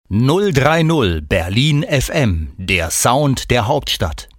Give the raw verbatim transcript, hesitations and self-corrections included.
null drei null Berlin F M, der Sound der Hauptstadt.